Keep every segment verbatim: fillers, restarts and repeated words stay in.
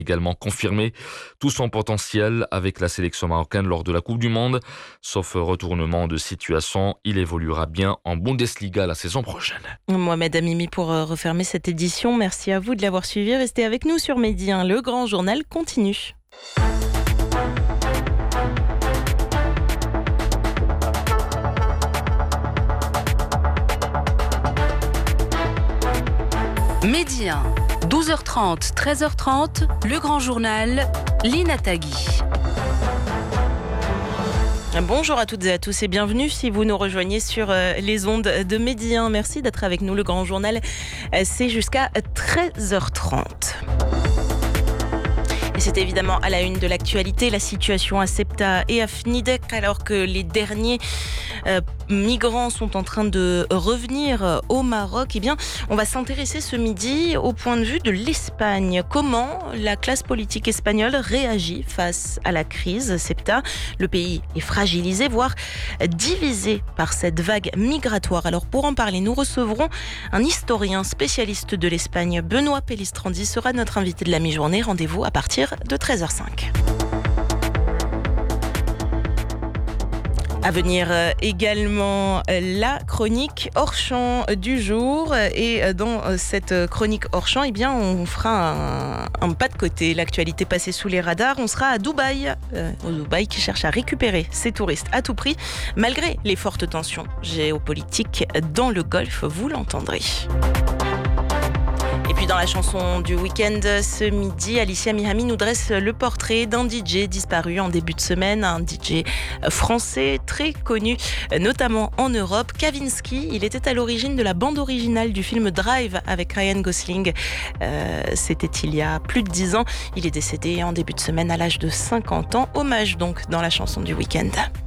également confirmé tout son potentiel avec la sélection marocaine lors de la Coupe du Monde. Sauf retournement de situation, il évoluera bien en Bundesliga la saison prochaine. Mohamed Amimi pour refermer cette édition. Merci à vous de l'avoir suivi. Restez avec nous sur Midi un. Le grand journal continue. Midi un, douze heures trente, treize heures trente, le grand journal, Lina Tagui. Bonjour à toutes et à tous et bienvenue si vous nous rejoignez sur les ondes de Midi un. Merci d'être avec nous. Le grand journal, c'est jusqu'à treize heures trente. C'est évidemment à la une de l'actualité, la situation à Ceuta et à Fnidek, alors que les derniers euh, migrants sont en train de revenir au Maroc. Eh bien, on va s'intéresser ce midi au point de vue de l'Espagne. Comment la classe politique espagnole réagit face à la crise Ceuta? Le pays est fragilisé, voire divisé par cette vague migratoire. Alors pour en parler, nous recevrons un historien spécialiste de l'Espagne. Benoît Pellistrandi sera notre invité de la mi-journée. Rendez-vous à partir de treize heures cinq. À venir également la chronique hors champ du jour. Et dans cette chronique hors champ, eh bien, on fera un, un pas de côté. L'actualité passée sous les radars. On sera à Dubaï, euh, au Dubaï qui cherche à récupérer ses touristes à tout prix, malgré les fortes tensions géopolitiques dans le Golfe. Vous l'entendrez. Et puis dans la chanson du week-end ce midi, Alicia Mihami nous dresse le portrait d'un D J disparu en début de semaine, un D J français très connu, notamment en Europe. Kavinsky, il était à l'origine de la bande originale du film Drive avec Ryan Gosling. Euh, c'était il y a plus de dix ans. Il est décédé en début de semaine à l'âge de cinquante ans. Hommage donc dans la chanson du week-end.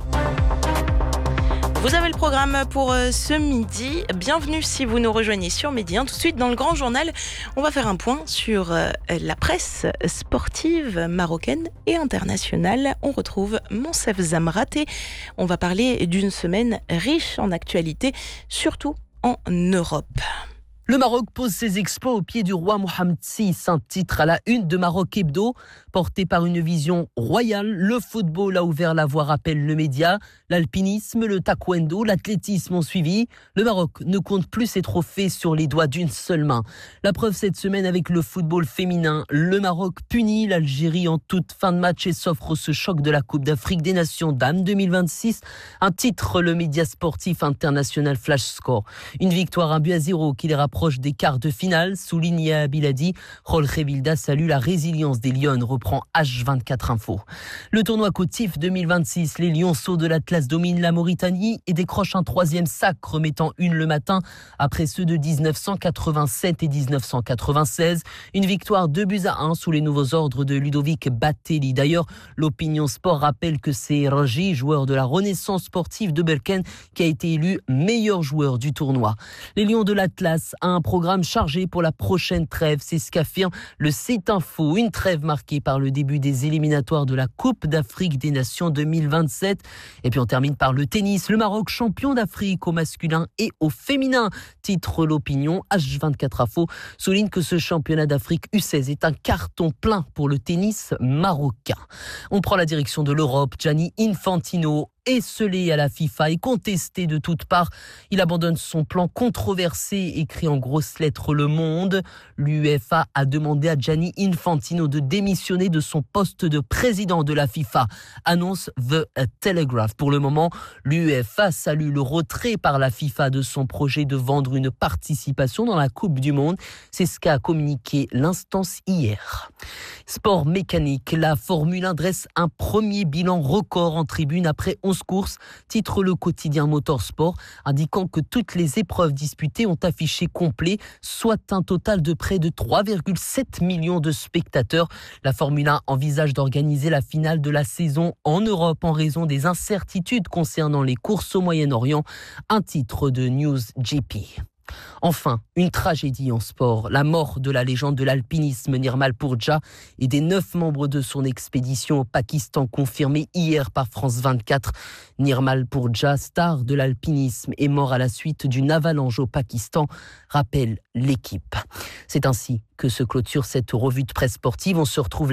Vous avez le programme pour ce midi. Bienvenue si vous nous rejoignez sur Midi un. Tout de suite dans le grand journal, on va faire un point sur la presse sportive marocaine et internationale. On retrouve Monsef Zamraté. On va parler d'une semaine riche en actualité, surtout en Europe. Le Maroc pose ses exploits au pied du roi Mohamed six, un titre à la une de Maroc Hebdo. Porté par une vision royale, le football a ouvert la voie, rappelle le média. L'alpinisme, le taekwondo, l'athlétisme ont suivi. Le Maroc ne compte plus ses trophées sur les doigts d'une seule main. La preuve cette semaine avec le football féminin. Le Maroc punit l'Algérie en toute fin de match et s'offre ce choc de la Coupe d'Afrique des Nations Dames deux mille vingt-six. Un titre, le média sportif international Flash Score. Une victoire, un but à zéro qui les rapproche des quarts de finale, souligne Yaha Biladi. Jorge Vilda salue la résilience des Lions, reprend H vingt-quatre Info. Le tournoi Côtif deux mille vingt-six, les Lionceaux de l'Atlas dominent la Mauritanie et décrochent un troisième sac, remettant une le matin après ceux de dix-neuf cent quatre-vingt-sept et dix-neuf cent quatre-vingt-seize. Une victoire deux buts à un sous les nouveaux ordres de Ludovic Batelli. D'ailleurs, l'Opinion Sport rappelle que c'est Raji, joueur de la Renaissance sportive de Berkane, qui a été élu meilleur joueur du tournoi. Les Lions de l'Atlas a un programme chargé pour la prochaine trêve, c'est ce qu'affirme le site Info. Une trêve marquée par le début des éliminatoires de la Coupe d'Afrique des Nations deux mille vingt-sept. Et puis on termine par le tennis. Le Maroc champion d'Afrique au masculin et au féminin. Titre l'Opinion. H vingt-quatre Info souligne que ce championnat d'Afrique U seize est un carton plein pour le tennis marocain. On prend la direction de l'Europe. Gianni Infantino, esselé à la FIFA et contesté de toutes parts. Il abandonne son plan controversé, écrit en grosses lettres Le Monde. L'UEFA a demandé à Gianni Infantino de démissionner de son poste de président de la FIFA, annonce The Telegraph. Pour le moment, l'UEFA salue le retrait par la FIFA de son projet de vendre une participation dans la Coupe du Monde. C'est ce qu'a communiqué l'instance hier. Sport mécanique, la Formule un dresse un premier bilan record en tribune après onze courses, titre le quotidien Motorsport, indiquant que toutes les épreuves disputées ont affiché complet, soit un total de près de trois virgule sept millions de spectateurs. La Formule un envisage d'organiser la finale de la saison en Europe en raison des incertitudes concernant les courses au Moyen-Orient. Un titre de News G P. Enfin, une tragédie en sport. La mort de la légende de l'alpinisme Nirmal Purja et des neuf membres de son expédition au Pakistan confirmée hier par France vingt-quatre. Nirmal Purja, star de l'alpinisme, est mort à la suite d'une avalanche au Pakistan, rappelle l'équipe. C'est ainsi que se clôture cette revue de presse sportive. On se retrouve